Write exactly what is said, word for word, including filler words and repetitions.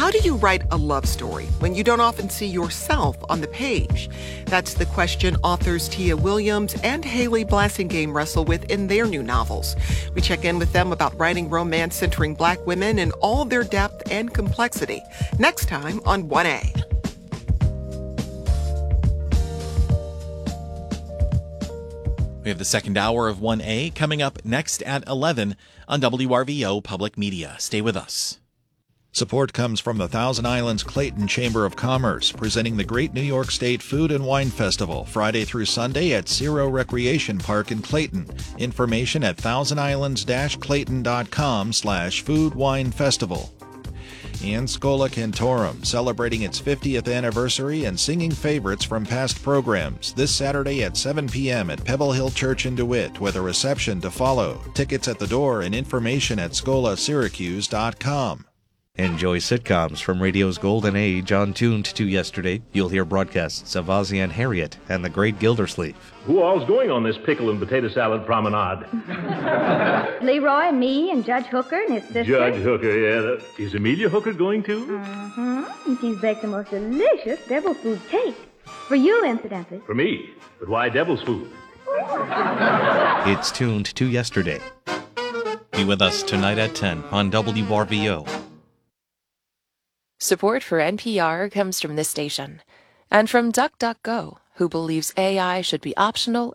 How do you write a love story when you don't often see yourself on the page? That's the question authors Tia Williams and Haley Blassingame wrestle with in their new novels. We check in with them about writing romance centering Black women in all their depth and complexity. Next time on one A. We have the second hour of one A coming up next at eleven on W R V O Public Media. Stay with us. Support comes from the Thousand Islands Clayton Chamber of Commerce, presenting the Great New York State Food and Wine Festival, Friday through Sunday at Zero Recreation Park in Clayton. Information at thousand islands dash clayton dot com slash food wine festival. And Schola Cantorum, celebrating its fiftieth anniversary and singing favorites from past programs, this Saturday at seven p.m. at Pebble Hill Church in DeWitt, with a reception to follow. Tickets at the door and information at schola syracuse dot com. Enjoy sitcoms from radio's golden age on Tuned to Yesterday. You'll hear broadcasts of Ozzie and Harriet and The Great Gildersleeve. Who all's going on this pickle and potato salad promenade? Leroy, me, and Judge Hooker and his sister. Judge Hooker, yeah. Is Amelia Hooker going too? Mm-hmm. And she's baked the most delicious devil's food cake. For you, incidentally. For me? But why devil's food? It's Tuned to Yesterday. Be with us tonight at ten on W R V O. Support for N P R comes from this station and from DuckDuckGo, who believes A I should be optional